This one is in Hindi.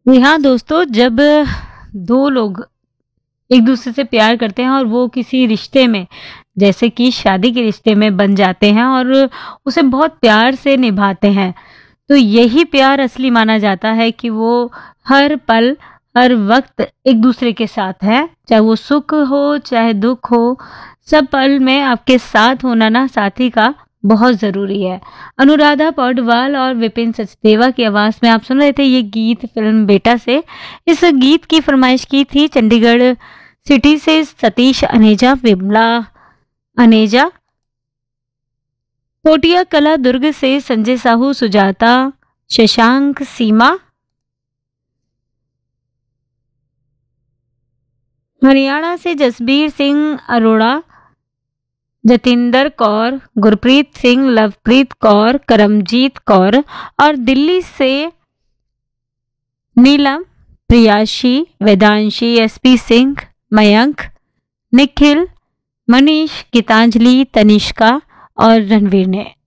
जी हाँ दोस्तों, जब दो लोग एक दूसरे से प्यार करते हैं और वो किसी रिश्ते में जैसे कि शादी के रिश्ते में बन जाते हैं और उसे बहुत प्यार से निभाते हैं, तो यही प्यार असली माना जाता है कि वो हर पल, हर वक्त एक दूसरे के साथ है। चाहे वो सुख हो, चाहे दुख हो, सब पल में आपके साथ होना ना साथी का बहुत ज़रूरी है। अनुराधा पौडवाल और विपिन सचदेवा की आवाज़ में आप सुन रहे थे ये गीत फ़िल्म बेटा से। इस गीत की फ़रमाइश की थी चंडीगढ़ सिटी से सतीश अनेजा, विमला अनेजा, कोटिया कला दुर्ग से संजय साहू, सुजाता, शशांक, सीमा, हरियाणा से जसबीर सिंह अरोड़ा, जतिंदर कौर, गुरप्रीत सिंह, लवप्रीत कौर, करमजीत कौर और दिल्ली से नीलम, प्रियाशी, वेदांशी, एसपी सिंह, मयंक, निखिल, मनीष, गीतांजलि, तनिष्का और रणवीर ने।